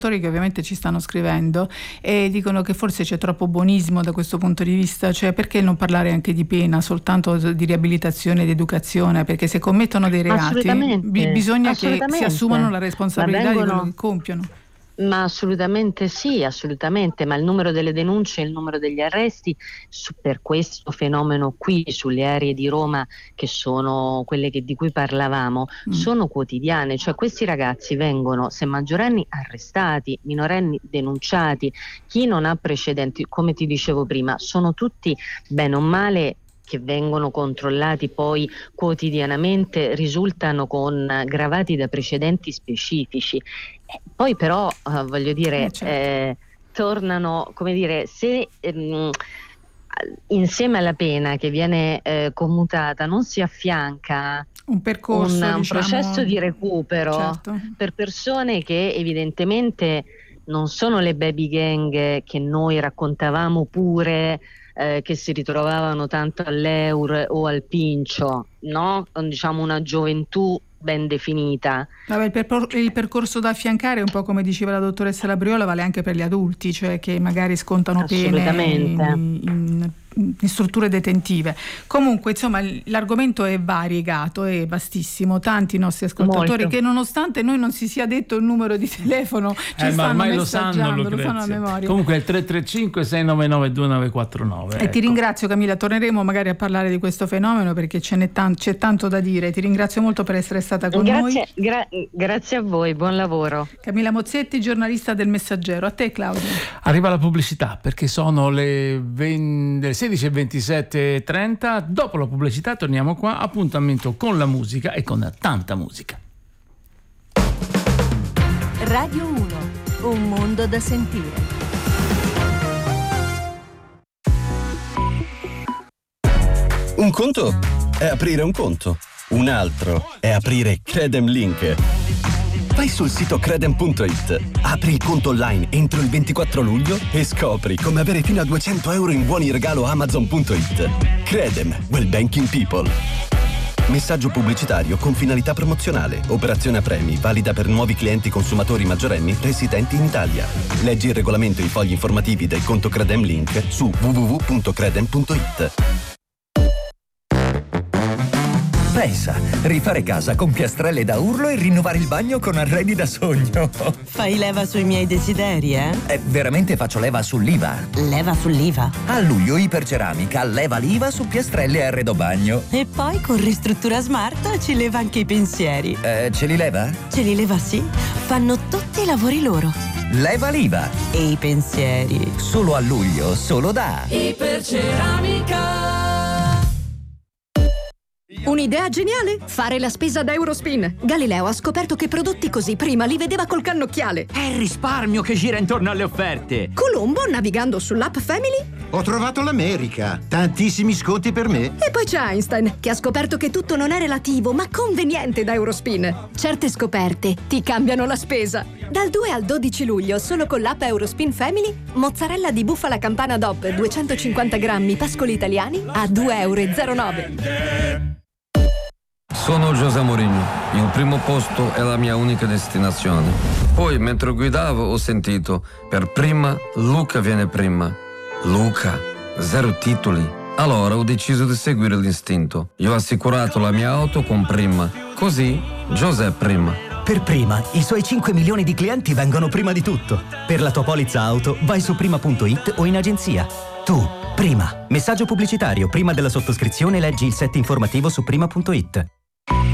che ovviamente ci stanno scrivendo e dicono che forse c'è troppo buonismo da questo punto di vista, cioè perché non parlare anche di pena, soltanto di riabilitazione, di educazione, perché se commettono dei reati bisogna che si assumano la responsabilità di quello che compiono. Ma assolutamente sì, assolutamente, ma il numero delle denunce, il numero degli arresti per questo fenomeno qui sulle aree di Roma, che sono quelle di cui parlavamo, sono quotidiane, cioè questi ragazzi vengono, se maggiorenni, arrestati, minorenni denunciati, chi non ha precedenti, come ti dicevo prima, sono tutti bene o male che vengono controllati poi quotidianamente, risultano gravati da precedenti specifici. Poi però voglio dire, tornano, come dire, se insieme alla pena che viene commutata non si affianca un percorso, un processo di recupero per persone che evidentemente non sono le baby gang che noi raccontavamo pure, che si ritrovavano tanto all'Eur o al Pincio, no? Diciamo una gioventù ben definita. Vabbè, il percorso da affiancare, un po' come diceva la dottoressa Labriola, vale anche per gli adulti, cioè che magari scontano pene in strutture detentive. Comunque, insomma, l'argomento è variegato, è vastissimo. Tanti nostri ascoltatori che, nonostante noi non si sia detto il numero di telefono, ci stanno messaggiando, lo sanno a memoria. Comunque è il 335 699 2949. E ti ringrazio, Camilla, torneremo magari a parlare di questo fenomeno perché c'è tanto da dire. Ti ringrazio molto per essere stata con noi. Grazie a voi, buon lavoro. Camilla Mozzetti, giornalista del Messaggero. A te, Claudio. Arriva la pubblicità perché sono le 16:27:30. Dopo la pubblicità torniamo qua, appuntamento con la musica e con tanta musica. Radio 1, un mondo da sentire. Un conto è aprire un conto, un altro è aprire Credem Link. Vai sul sito credem.it, apri il conto online entro il 24 luglio e scopri come avere fino a 200 euro in buoni regalo Amazon.it. Credem, well banking people. Messaggio pubblicitario con finalità promozionale. Operazione a premi, valida per nuovi clienti consumatori maggiorenni residenti in Italia. Leggi il regolamento e i fogli informativi del conto Credem Link su www.credem.it. Pensa, rifare casa con piastrelle da urlo e rinnovare il bagno con arredi da sogno. Fai leva sui miei desideri, eh? Veramente faccio leva sull'IVA. Leva sull'IVA? A luglio Iperceramica leva l'IVA su piastrelle e arredo bagno. E poi con Ristruttura Smart ci leva anche i pensieri. Ce li leva? Ce li leva, sì. Fanno tutti i lavori loro. Leva l'IVA. E i pensieri. Solo a luglio, solo da Iperceramica. Un'idea geniale? Fare la spesa da Eurospin. Galileo ha scoperto che prodotti così prima li vedeva col cannocchiale. È il risparmio che gira intorno alle offerte. Colombo, navigando sull'app Family, ho trovato l'America. Tantissimi sconti per me. E poi c'è Einstein, che ha scoperto che tutto non è relativo, ma conveniente da Eurospin. Certe scoperte ti cambiano la spesa. Dal 2 al 12 luglio, solo con l'app Eurospin Family, mozzarella di bufala campana DOP 250 grammi pascoli italiani a 2,09 €. Sono José Mourinho, il primo posto è la mia unica destinazione. Poi, mentre guidavo, ho sentito, per prima, Luca viene prima. Luca, 0 titoli. Allora ho deciso di seguire l'istinto. Io ho assicurato la mia auto con Prima. Così, José prima. Per Prima, i suoi 5 milioni di clienti vengono prima di tutto. Per la tua polizza auto, vai su prima.it o in agenzia. Tu, Prima. Messaggio pubblicitario. Prima della sottoscrizione leggi il set informativo su prima.it.